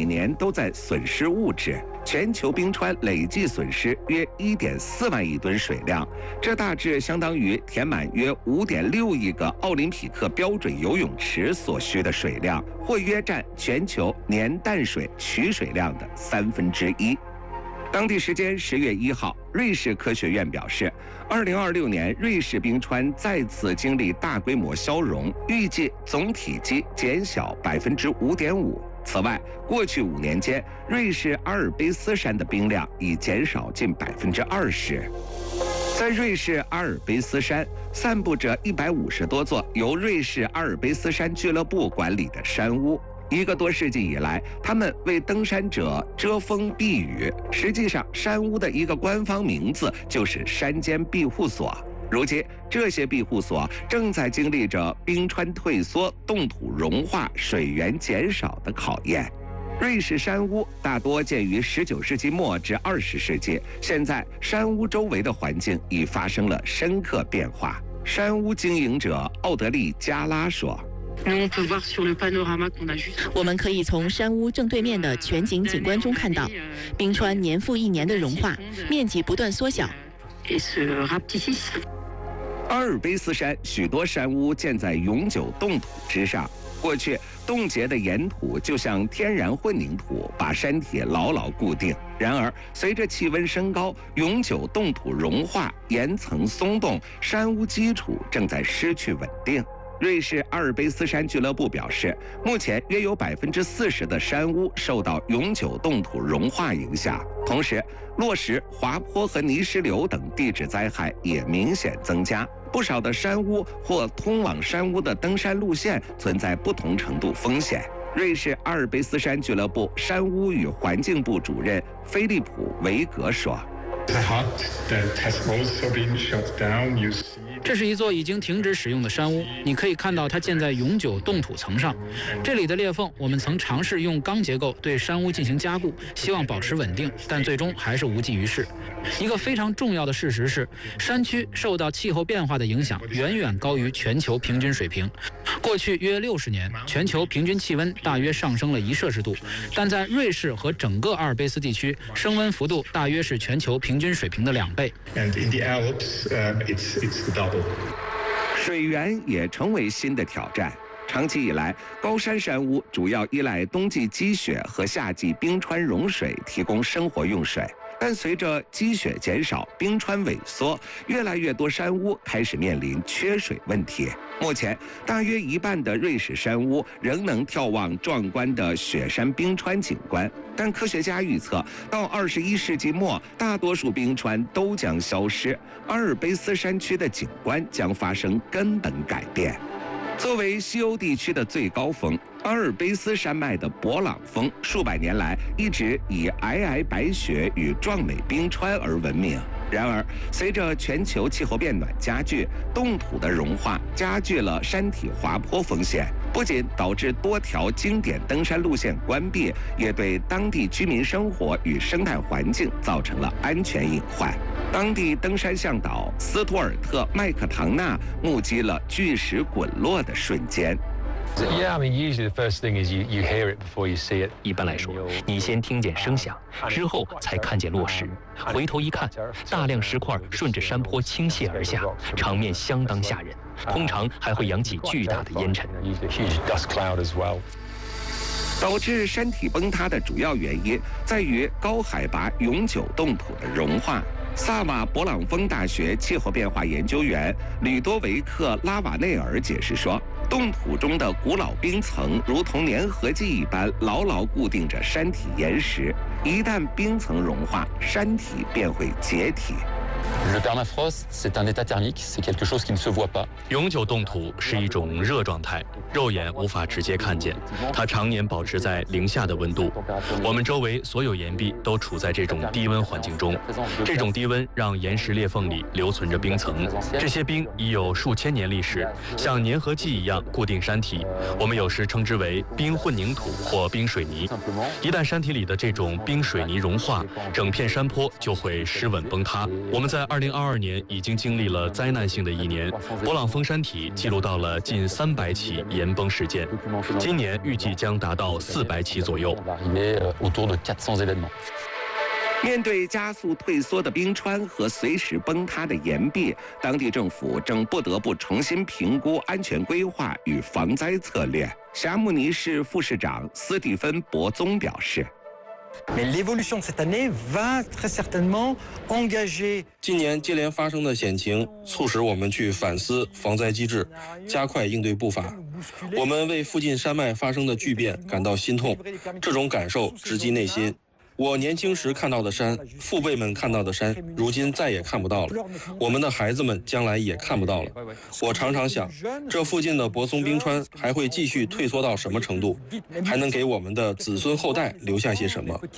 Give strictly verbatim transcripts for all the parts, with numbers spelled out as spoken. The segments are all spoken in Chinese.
年都在损失物质。全球冰川累计损失约 一点四万亿吨水量，这大致相当于填满约 五点六亿个奥林匹克标准游泳池所需的水量，或约占全球年淡水取水量的三分之一。当地时间十月一号，瑞士科学院表示，二零二六年瑞士冰川再次经历大规模消融，预计总体积减小百分之五点五。此外，过去五年间，瑞士阿尔卑斯山的冰量已减少近百分之二十。在瑞士阿尔卑斯山，散布着一百五十多座由瑞士阿尔卑斯山俱乐部管理的山屋。一个多世纪以来，他们为登山者遮风避雨。实际上，山屋的一个官方名字就是山间庇护所。如今，这些庇护所正在经历着冰川退缩、冻土融化、水源减少的考验。瑞士山屋大多建于十九世纪末至二十世纪，现在山屋周围的环境已发生了深刻变化。山屋经营者奥德利·加拉说。 我们可以从山屋正对面的全景景观中看到，冰川年复一年的融化，面积不断缩小。 阿尔卑斯山许多山屋建在永久冻土之上，过去冻结的岩土就像天然混凝土，把山体牢牢固定。然而，随着气温升高，永久冻土融化，岩层松动，山屋基础正在失去稳定。瑞士阿尔卑斯山俱乐部表示，目前约有百分之四十的山屋受到永久冻土融化影响，同时落石、滑坡和泥石流等地质灾害也明显增加。不少的山屋或通往山屋的登山路线存在不同程度风险。瑞士阿尔卑斯山俱乐部山屋与环境部主任菲利普·维格说。 这是一座已经停止使用的山屋，你可以看到它建在永久冻土层上。这里的裂缝，我们曾尝试用钢结构对山屋进行加固，希望保持稳定，但最终还是无济于事。一个非常重要的事实是，山区受到气候变化的影响远远高于全球平均水平。过去约六十年，全球平均气温大约上升了一摄氏度，但在瑞士和整个阿尔卑斯地区，升温幅度大约是全球平均水平的两倍。 And in the Alps, uh, it's it's the double. 水源也成为新的挑战。长期以来，高山山屋主要依赖冬季积雪和夏季冰川融水提供生活用水。但随着积雪减少、冰川萎缩，越来越多山屋开始面临缺水问题。目前，大约一半的瑞士山屋仍能眺望壮观的雪山冰川景观，但科学家预测，到二十一世纪末，大多数冰川都将消失，阿尔卑斯山区的景观将发生根本改变。作为西欧地区的最高峰，阿尔卑斯山脉的勃朗峰数百年来一直以皑皑白雪与壮美冰川而闻名。然而，随着全球气候变暖加剧，冻土的融化加剧了山体滑坡风险，不仅导致多条经典登山路线关闭，也对当地居民生活与生态环境造成了安全隐患。当地登山向导斯图尔特·麦克唐纳目击了巨石滚落的瞬间。 一般来说，你先听见声响，之后才看见落石。回头一看，大量石块顺着山坡倾泻而下，场面相当吓人。通常还会扬起巨大的烟尘。 导致山体崩塌的主要原因在于高海拔永久冻土的融化。萨瓦勃朗峰大学气候变化研究员吕多维克·拉瓦内尔解释说，冻土中的古老冰层如同粘合剂一般牢牢固定着山体岩石，一旦冰层融化，山体便会解体。 永久冻土是一种热状态，肉眼无法直接看见，它常年保持在零下的温度。我们周围所有岩壁都处在这种低温环境中，这种低温让岩石裂缝里留存着冰层，这些冰已有数千年历史，像粘合剂一样固定山体。我们有时称之为冰混凝土或冰水泥。一旦山体里的这种冰水泥融化，整片山坡就会失稳崩塌。我们在在二零二二年已经经历了灾难性的一年，勃朗峰山体记录到了近三百起岩崩事件，今年预计将达到四百起左右。 面对加速退缩的冰川和随时崩塌的岩壁，当地政府正不得不重新评估安全规划与防灾策略。霞慕尼市副市长斯蒂芬·博宗表示。 今年接连发生的险情，促使我们去反思防灾机制，加快应对步伐。我们为附近山脉发生的巨变感到心痛，这种感受直击内心。我年轻时看到的山，父辈们看到的山，如今再也看不到了。我们的孩子们将来也看不到了。我常常想，这附近的泊松冰川还会继续退缩到什么程度，还能给我们的子孙后代留下些什么？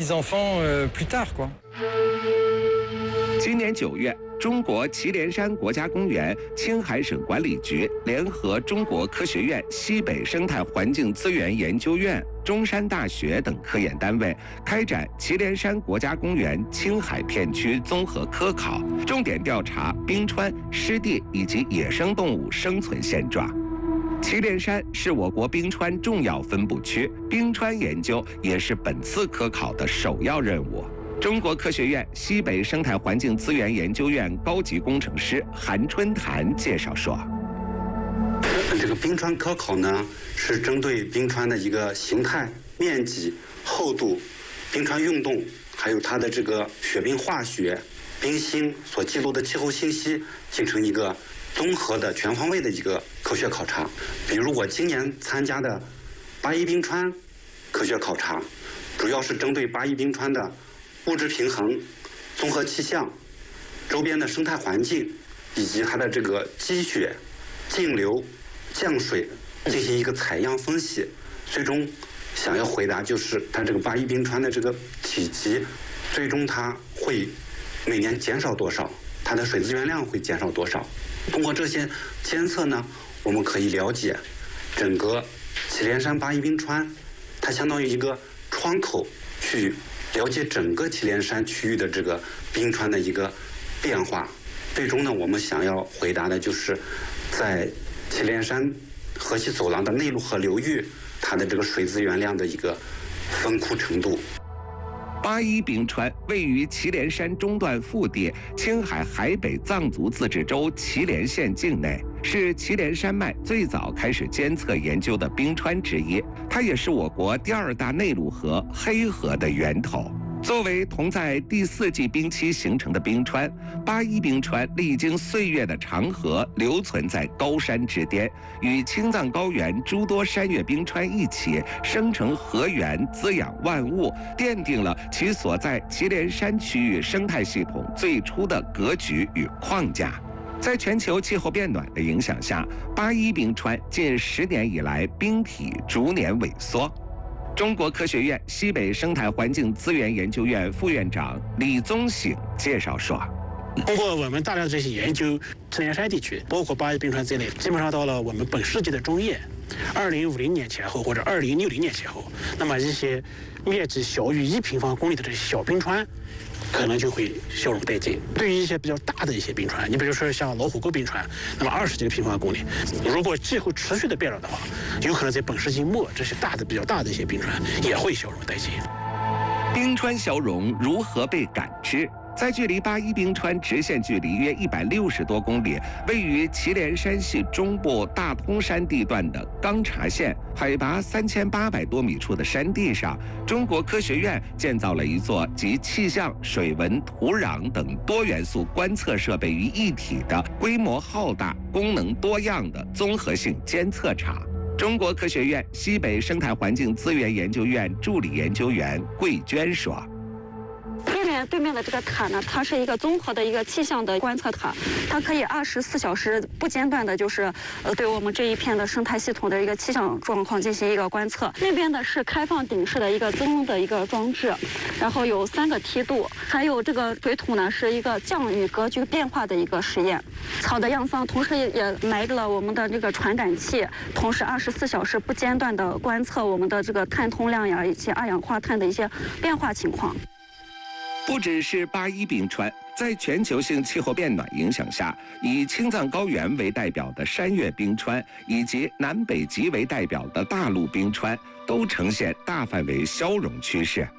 今年九月，中国祁连山国家公园、青海省管理局联合中国科学院西北生态环境资源研究院、中山大学等科研单位开展祁连山国家公园青海片区综合科考，重点调查冰川、湿地以及野生动物生存现状。祁连山是我国冰川重要分布区，冰川研究也是本次科考的首要任务。中国科学院西北生态环境资源研究院高级工程师韩春潭介绍说， 这个冰川科考呢，是针对冰川的一个形态、面积、厚度、冰川运动，还有它的这个雪冰化学、冰芯所记录的气候信息，进行一个综合的全方位的一个科学考察。比如我今年参加的八一冰川科学考察，主要是针对八一冰川的物质平衡、综合气象、周边的生态环境以及它的这个积雪、径流、降水进行一个采样分析，最终想要回答就是它这个八一冰川的这个体积，最终它会每年减少多少，它的水资源量会减少多少。通过这些监测呢，我们可以了解整个祁连山八一冰川，它相当于一个窗口，去了解整个祁连山区域的这个冰川的一个变化。最终呢，我们想要回答的就是在祁连山河西走廊的内陆河流域，它的这个水资源量的一个分库程度。 八一冰川位于祁连山中段腹地青海海北藏族自治州祁连县境内，是祁连山脉最早开始监测研究的冰川之一，它也是我国第二大内陆河黑河的源头。作为同在第四纪冰期形成的冰川，八一冰川历经岁月的长河留存在高山之巅，与青藏高原诸多山岳冰川一起生成河源，滋养万物，奠定了其所在祁连山区域生态系统最初的格局与框架。在全球气候变暖的影响下，八一冰川近十年以来冰体逐年萎缩。中国科学院西北生态环境资源研究院副院长李宗醒介绍说， 通过我们大量的这些研究，祁连山地区包括八一冰川在内，基本上到了我们本世纪的中叶，二零五零年前后或者二零六零年前后，那么一些面积小于一平方公里的这些小冰川可能就会消融殆尽。对于一些比较大的一些冰川，你比如说像老虎沟冰川，那么二十几个平方公里，如果气候持续的变热的话，有可能在本世纪末，这些大的比较大的一些冰川也会消融殆尽。 冰川消融如何被感知？在距离八一冰川直线距离约一百六十多公里，位于祁连山系中部大通山地段的钢察县，海拔三千八百多米处的山地上，中国科学院建造了一座集气象、水文、土壤等多元素观测设备于一体的规模浩大、功能多样的综合性监测场。中国科学院西北生态环境资源研究院助理研究员桂娟说， 对面对面的这个塔呢，它是一个综合的一个气象的观测塔，它可以二十四小时不间断的，就是呃对我们这一片的生态系统的一个气象状况进行一个观测。那边的是开放顶式的一个增温的一个装置，然后有三个梯度，还有这个水土呢是一个降雨格局变化的一个实验。草的样方同时也埋着了我们的这个传感器，同时二十四小时不间断的观测我们的这个碳通量呀以及二氧化碳的一些变化情况。 不只是八一冰川，在全球性气候变暖影响下，以青藏高原为代表的山岳冰川，以及南北极为代表的大陆冰川，都呈现大范围消融趋势。